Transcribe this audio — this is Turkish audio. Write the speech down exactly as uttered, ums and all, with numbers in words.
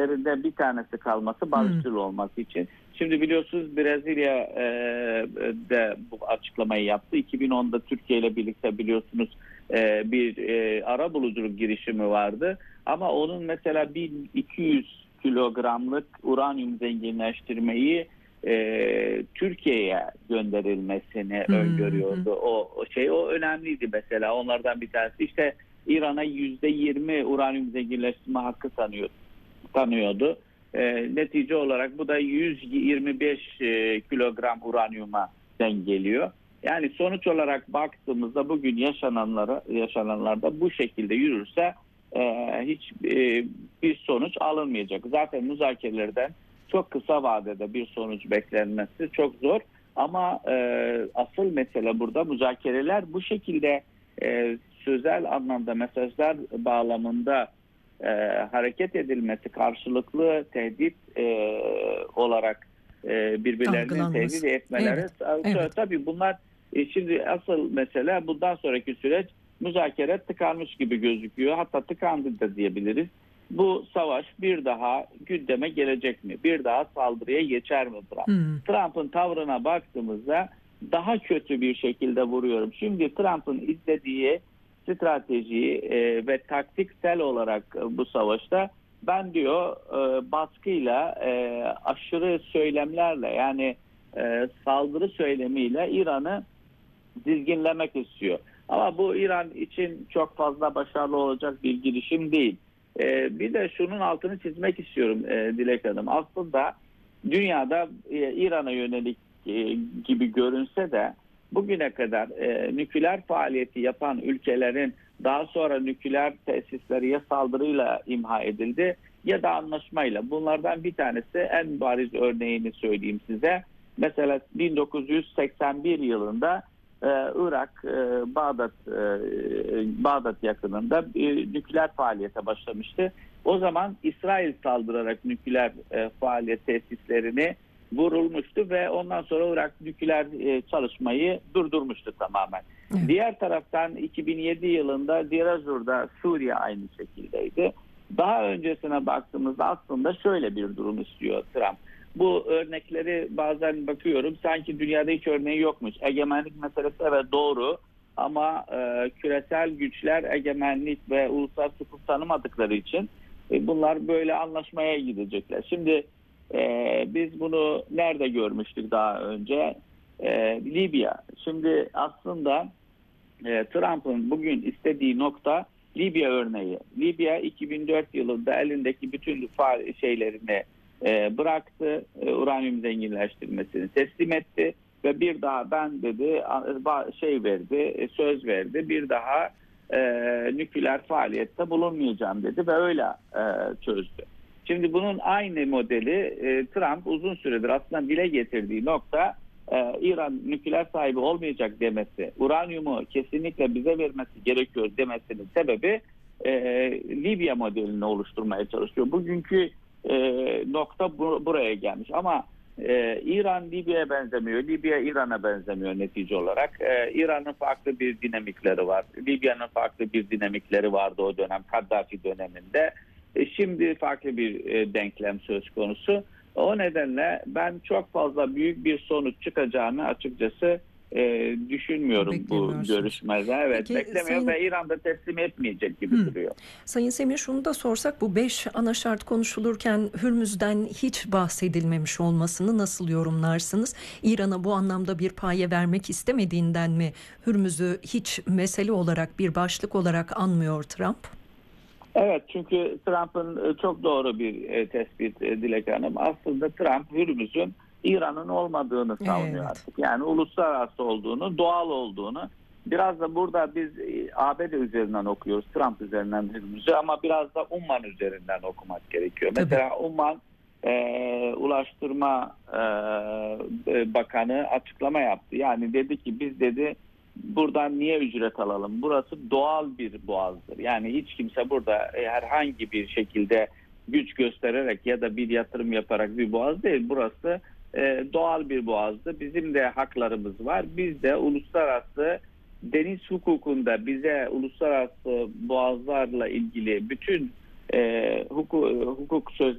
ilkelerinde bir tanesi kalması barışçıl Hmm. olması için. Şimdi biliyorsunuz Brezilya e, de bu açıklamayı yaptı. iki bin onda Türkiye ile birlikte biliyorsunuz e, bir e, arabuluculuk girişimi vardı. Ama onun mesela bin iki yüz kilogramlık uranyum zenginleştirmeyi e, Türkiye'ye gönderilmesini Hmm. öngörüyordu. O, o şey o önemliydi mesela. Onlardan bir tanesi işte İran'a yüzde yirmi uranyum zenginleştirme hakkı tanıyor, tanıyordu. E, netice olarak bu da yüz yirmi beş e, kilogram uranyuma denk geliyor. Yani sonuç olarak baktığımızda bugün yaşananlara yaşananlarda bu şekilde yürürse e, hiç e, bir sonuç alınmayacak. Zaten müzakerelerden çok kısa vadede bir sonuç beklenmesi çok zor. Ama e, asıl mesele burada müzakereler bu şekilde e, sözel anlamda mesajlar bağlamında e, hareket edilmesi, karşılıklı tehdit e, olarak e, birbirlerinin tehdit Algılanması. etmeleri, Evet. Evet. tabii bunlar e, şimdi asıl mesele bundan sonraki süreç müzakere tıkanmış gibi gözüküyor. Hatta tıkandı da diyebiliriz. Bu savaş bir daha gündeme gelecek mi? Bir daha saldırıya geçer mi Trump? Hmm. Trump'ın tavrına baktığımızda daha kötü bir şekilde vuruyorum. Şimdi Trump'ın izlediği strateji e, ve taktiksel olarak e, bu savaşta ben diyor e, baskıyla, e, aşırı söylemlerle yani e, saldırı söylemiyle İran'ı dizginlemek istiyor. Ama bu İran için çok fazla başarılı olacak bir girişim değil. Ee, bir de şunun altını çizmek istiyorum e, Dilek Hanım. Aslında dünyada e, İran'a yönelik e, gibi görünse de bugüne kadar e, nükleer faaliyeti yapan ülkelerin daha sonra nükleer tesisleri ya saldırıyla imha edildi ya da anlaşmayla. Bunlardan bir tanesi, en bariz örneğini söyleyeyim size. Mesela bin dokuz yüz seksen bir yılında Ee, Irak, e, Bağdat, e, Bağdat yakınında bir nükleer faaliyete başlamıştı. O zaman İsrail saldırarak nükleer e, faaliyet tesislerini vurulmuştu ve ondan sonra Irak nükleer e, çalışmayı durdurmuştu tamamen. Evet. Diğer taraftan iki bin yedi yılında Deir ez-Zor'da Suriye aynı şekildeydi. Daha öncesine baktığımızda aslında şöyle bir durum istiyor Trump. Bu örnekleri bazen bakıyorum sanki dünyada hiç örneği yokmuş. Egemenlik meselesi evet doğru ama e, küresel güçler egemenlik ve uluslararası hukuk tanımadıkları için e, bunlar böyle anlaşmaya gidecekler. Şimdi e, biz bunu nerede görmüştük daha önce? E, Libya. Şimdi aslında e, Trump'ın bugün istediği nokta Libya örneği. Libya iki bin dört yılında elindeki bütün faal şeylerini E, bıraktı, e, uranyum zenginleştirmesini teslim etti ve bir daha ben dedi şey verdi, e, söz verdi, bir daha e, nükleer faaliyette bulunmayacağım dedi ve öyle e, çözdü. Şimdi bunun aynı modeli e, Trump uzun süredir aslında dile getirdiği nokta e, İran nükleer sahibi olmayacak demesi, uranyumu kesinlikle bize vermesi gerekiyor demesinin sebebi e, Libya modelini oluşturmaya çalışıyor. Bugünkü E, nokta bu, buraya gelmiş ama e, İran Libya'ya benzemiyor, Libya İran'a benzemiyor netice olarak. E, İran'ın farklı bir dinamikleri var, Libya'nın farklı bir dinamikleri vardı o dönem, Kaddafi döneminde. E, şimdi farklı bir e, denklem söz konusu. O nedenle ben çok fazla büyük bir sonuç çıkacağını açıkçası e, düşünmüyorum bu görüşmede. Evet, Peki, beklemiyor Sayın... ve İran'da teslim etmeyecek gibi hmm. duruyor. Sayın Semih, şunu da sorsak, bu beş ana şart konuşulurken Hürmüz'den hiç bahsedilmemiş olmasını nasıl yorumlarsınız? İran'a bu anlamda bir paye vermek istemediğinden mi Hürmüz'ü hiç mesele olarak, bir başlık olarak anmıyor Trump? Evet, çünkü Trump'ın çok doğru bir e, tespit e, Dilek Hanım. Aslında Trump Hürmüz'ün İran'ın olmadığını savunuyor evet. artık. Yani uluslararası olduğunu, doğal olduğunu. Biraz da burada biz e, A B D üzerinden okuyoruz, Trump üzerinden Hürmüz'ü, ama biraz da Umman üzerinden okumak gerekiyor. Tabii. Mesela Umman e, Ulaştırma e, Bakanı açıklama yaptı. Yani dedi ki biz dedi buradan niye ücret alalım? Burası doğal bir boğazdır. Yani hiç kimse burada herhangi bir şekilde güç göstererek ya da bir yatırım yaparak bir boğaz değil. Burası e, doğal bir boğazdı. Bizim de haklarımız var. Biz de uluslararası deniz hukukunda bize uluslararası boğazlarla ilgili bütün e, hukuk, hukuk sözleşmeleri